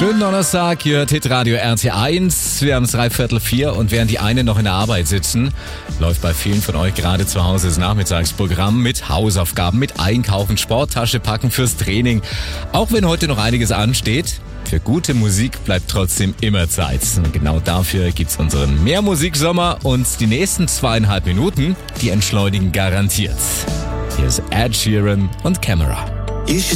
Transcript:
Schönen Donnerstag, ihr hört Hitradio RT1. Wir haben es 3:15 und während die einen noch in der Arbeit sitzen, läuft bei vielen von euch gerade zu Hause das Nachmittagsprogramm mit Hausaufgaben, mit Einkaufen, Sporttasche packen fürs Training. Auch wenn heute noch einiges ansteht, für gute Musik bleibt trotzdem immer Zeit. Und genau dafür gibt's unseren Mehrmusiksommer und die nächsten 2,5 Minuten, die entschleunigen garantiert. Hier ist Ed Sheeran und Camera.